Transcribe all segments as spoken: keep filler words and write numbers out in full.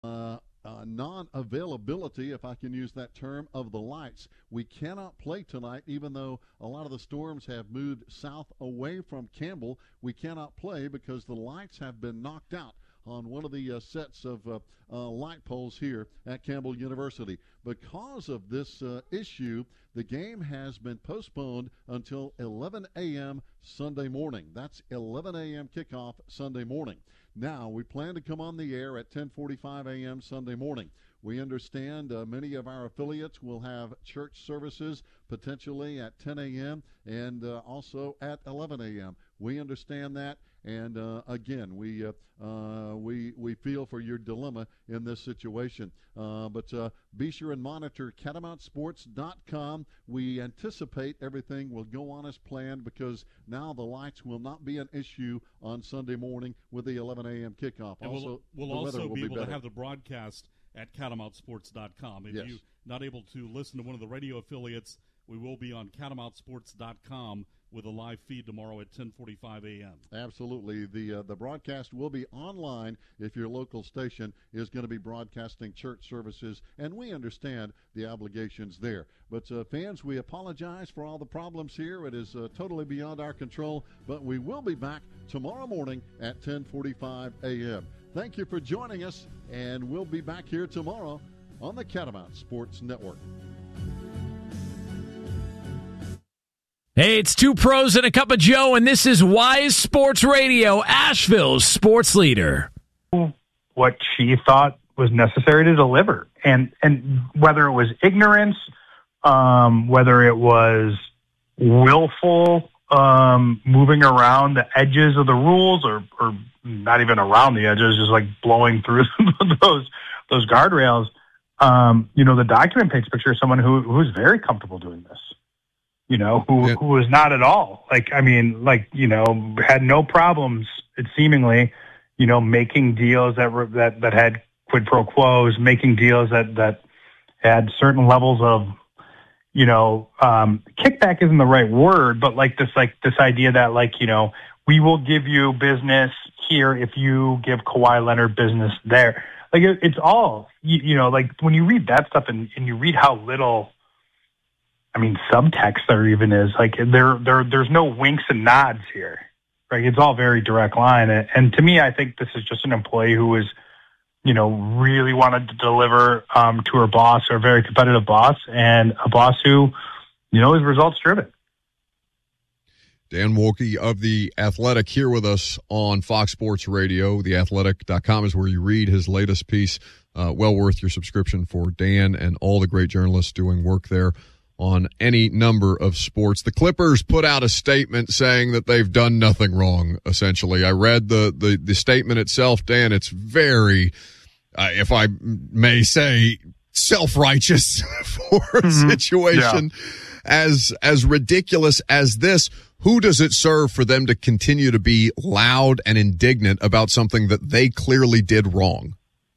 uh, uh, non-availability, if I can use that term, of the lights. We cannot play tonight, even though a lot of the storms have moved south away from Campbell. We cannot play because the lights have been knocked out on one of the uh, sets of uh, uh, light poles here at Campbell University. Because of this uh, issue, the game has been postponed until eleven a.m. Sunday morning. That's eleven a.m. kickoff Sunday morning. Now, we plan to come on the air at ten forty-five a.m. Sunday morning. We understand uh, many of our affiliates will have church services potentially at ten a.m. and uh, also at eleven a.m. We understand that. And uh, again, we uh, uh, we we feel for your dilemma in this situation. Uh, but uh, be sure and monitor catamount sports dot com. We anticipate everything will go on as planned because now the lights will not be an issue on Sunday morning with the eleven a.m. kickoff. And also, we'll, we'll the also will be be able better. to have the broadcast at catamount sports dot com. If yes. you're not able to listen to one of the radio affiliates, we will be on catamount sports dot com with a live feed tomorrow at ten forty-five a.m. Absolutely. The uh, the broadcast will be online if your local station is going to be broadcasting church services, and we understand the obligations there. But uh, fans, we apologize for all the problems here. It is uh, totally beyond our control, but we will be back tomorrow morning at ten forty-five a.m. Thank you for joining us, and we'll be back here tomorrow on the Catamount Sports Network. Hey, it's two pros and a cup of Joe, and this is Wise Sports Radio, Asheville's sports leader. What she thought was necessary to deliver, and and whether it was ignorance, um, whether it was willful um, moving around the edges of the rules, or or not even around the edges, just like blowing through those those guardrails. Um, you know, the document paints a picture of someone who who's very comfortable doing this. You know, who yeah. who was not at all. Like, I mean, like, you know, had no problems, it seemingly, you know, making deals that were, that, that had quid pro quos, making deals that, that had certain levels of, you know, um, kickback isn't the right word, but like this, like this idea that, like, you know, we will give you business here if you give Kawhi Leonard business there. Like, it, it's all, you, you know, like when you read that stuff and, and you read how little, I mean, subtext there even is, like, there, there, there's no winks and nods here, right? It's all very direct line. And, and to me, I think this is just an employee who was, you know, really wanted to deliver um, to her boss, or a very competitive boss, and a boss who, you know, is results driven. Dan Wolke of The Athletic here with us on Fox Sports Radio. the athletic dot com is where you read his latest piece. Uh, well worth your subscription for Dan and all the great journalists doing work there on any number of sports. The Clippers put out a statement saying that they've done nothing wrong, essentially. I read the, the, the statement itself, Dan. It's very, uh, if I may say, self-righteous for a mm-hmm. situation yeah. as as ridiculous as this. Who does it serve for them to continue to be loud and indignant about something that they clearly did wrong?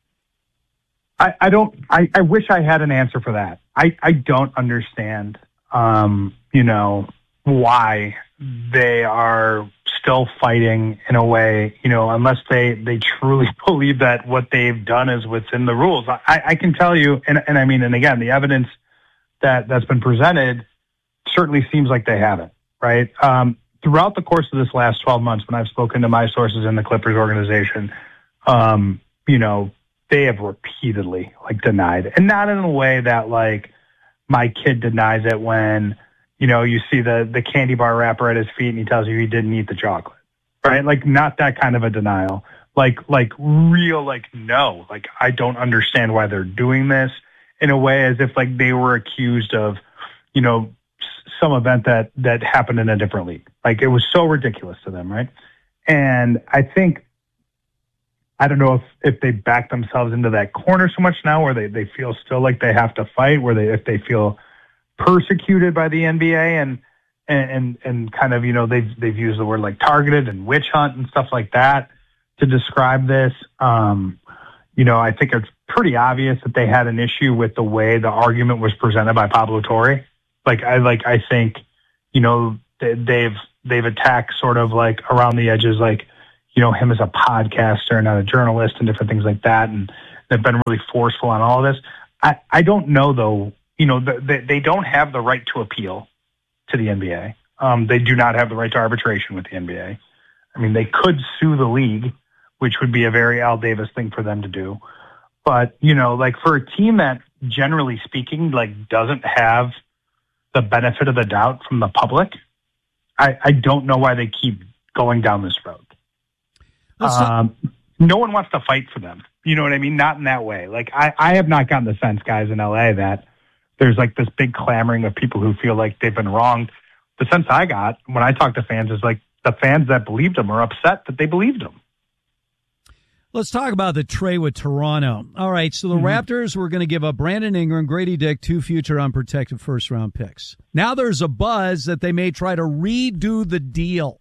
I, I don't, I, I wish I had an answer for that. I, I don't understand, um, you know, why they are still fighting in a way, you know, unless they, they truly believe that what they've done is within the rules. I, I can tell you, and, and I mean, and again, the evidence that, that's been presented certainly seems like they haven't, right? Um, throughout the course of this last twelve months, when I've spoken to my sources in the Clippers organization, um, you know, they have repeatedly, like, denied, and not in a way that, like, my kid denies it when, you know, you see the, the candy bar wrapper at his feet and he tells you he didn't eat the chocolate, right? Like, not that kind of a denial. Like, like real, like, no, like, I don't understand why they're doing this, in a way as if, like, they were accused of, you know, some event that, that happened in a different league. Like, it was so ridiculous to them, right? And I think, I don't know if, if they back themselves into that corner so much now, where they, they feel still like they have to fight, where they, if they feel persecuted by the N B A and, and, and kind of, you know, they've, they've used the word like targeted and witch hunt and stuff like that to describe this. Um, you know, I think it's pretty obvious that they had an issue with the way the argument was presented by Pablo Torre. Like, I, like, I think, you know, they, they've, they've attacked sort of like around the edges, like, you know, him as a podcaster and not a journalist and different things like that. And, They've been really forceful on all of this. I, I don't know, though. You know, they, they don't have the right to appeal to the N B A. Um, they do not have the right to arbitration with the N B A. I mean, they could sue the league, which would be a very Al Davis thing for them to do. But, you know, like for a team that, generally speaking, like doesn't have the benefit of the doubt from the public, I, I don't know why they keep going down this road. Um, no one wants to fight for them. You know what I mean? Not in that way. Like, I, I have not gotten the sense, guys, in L A that there's like this big clamoring of people who feel like they've been wronged. The sense I got when I talk to fans is like the fans that believed him are upset that they believed him. Let's talk about the trade with Toronto. All right, so the mm-hmm. Raptors were going to give up Brandon Ingram, Grady Dick, two future unprotected first-round picks. Now there's a buzz that they may try to redo the deal.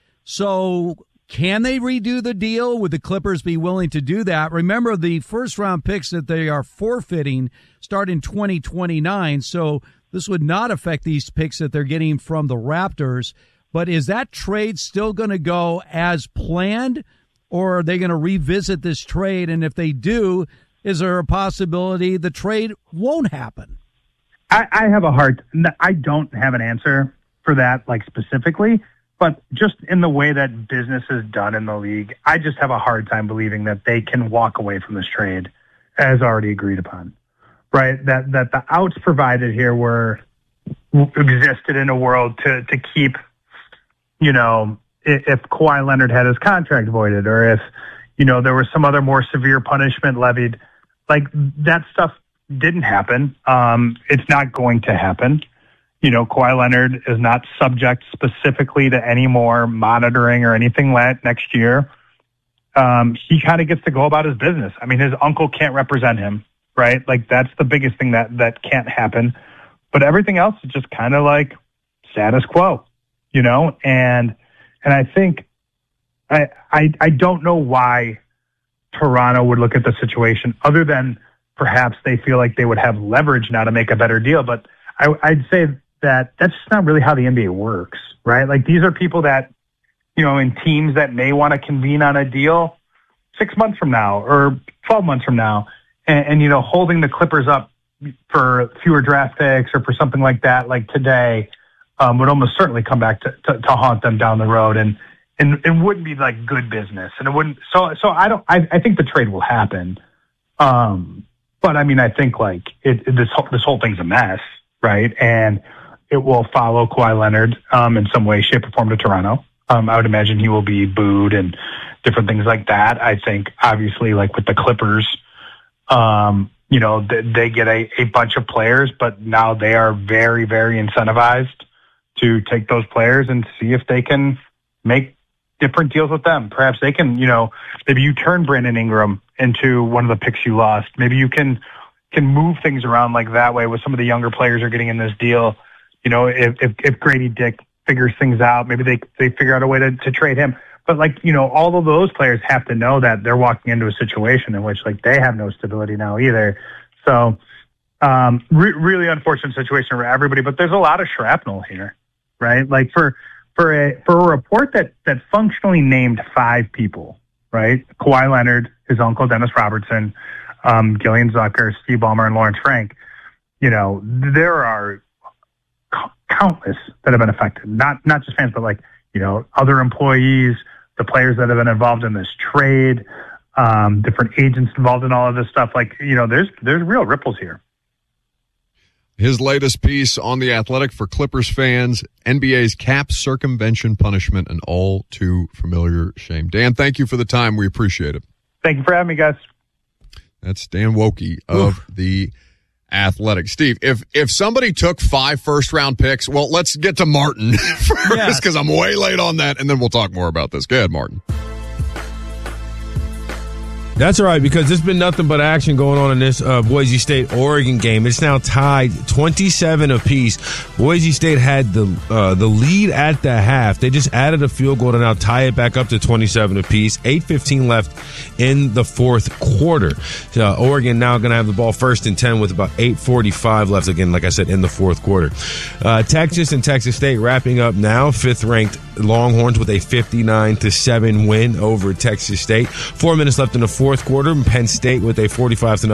So can they redo the deal? Would the Clippers be willing to do that? Remember, the first-round picks that they are forfeiting start in twenty twenty-nine, so this would not affect these picks that they're getting from the Raptors. But is that trade still going to go as planned? Or are they going to revisit this trade? And if they do, is there a possibility the trade won't happen? I, I have a hard, I don't have an answer for that, like specifically, but just in the way that business is done in the league, I just have a hard time believing that they can walk away from this trade as already agreed upon, right? That, that the outs provided here were existed in a world to, to keep, you know, if Kawhi Leonard had his contract voided, or if, you know, there was some other more severe punishment levied, like that stuff didn't happen. Um, it's not going to happen. You know, Kawhi Leonard is not subject specifically to any more monitoring or anything like next year. Um, he kind of gets to go about his business. I mean, his uncle can't represent him, right? Like that's the biggest thing that, that can't happen. But everything else is just kind of like status quo, you know, and, And I think I, I I don't know why Toronto would look at the situation other than perhaps they feel like they would have leverage now to make a better deal. But I, I'd say that that's just not really how the N B A works, right? Like these are people that, you know, in teams that may want to convene on a deal six months from now or twelve months from now, and, and you know, holding the Clippers up for fewer draft picks or for something like that, like today. Um, would almost certainly come back to, to, to haunt them down the road, and, and it wouldn't be like good business, and it wouldn't. So, so I don't. I, I think the trade will happen, um, but I mean, I think like it, it, this whole, this whole thing's a mess, right? And it will follow Kawhi Leonard um, in some way, shape, or form to Toronto. Um, I would imagine he will be booed and different things like that. I think obviously, like with the Clippers, um, you know, they, they get a, a bunch of players, but now they are very, very incentivized to take those players and see if they can make different deals with them. Perhaps they can, you know, maybe you turn Brandon Ingram into one of the picks you lost. Maybe you can can move things around like that way with some of the younger players are getting in this deal. You know, if if, if Grady Dick figures things out, maybe they they figure out a way to, to trade him. But like, you know, all of those players have to know that they're walking into a situation in which like they have no stability now either. So um, re- really unfortunate situation for everybody, but there's a lot of shrapnel here. Right, like for for a for a report that that functionally named five people, right? Kawhi Leonard, his uncle Dennis Robertson, um, Gillian Zucker, Steve Ballmer, and Lawrence Frank. You know, there are c- countless that have been affected. Not not just fans, but like you know, other employees, the players that have been involved in this trade, um, different agents involved in all of this stuff. Like you know, there's there's real ripples here. His latest piece on The Athletic for Clippers fans, N B A's cap circumvention punishment, an all too familiar shame. Dan, thank you for the time. We appreciate it. Thank you for having me, guys. That's Dan Woke of Oof. The Athletic. Steve, if if somebody took five first-round picks, well, let's get to Martin first because yes. I'm way late on that, and then we'll talk more about this. Go ahead, Martin. That's all right, because there's been nothing but action going on in this uh, Boise State-Oregon game. It's now tied twenty-seven apiece. Boise State had the uh, the lead at the half. They just added a field goal to now tie it back up to twenty-seven apiece. eight fifteen left in the fourth quarter. Uh, Oregon now going to have the ball first and ten with about eight forty-five left, again, like I said, in the fourth quarter. Uh, Texas and Texas State wrapping up now. Fifth-ranked Longhorns with a fifty-nine to seven win over Texas State. Four minutes left in the fourth fourth quarter. Penn State with a forty-five to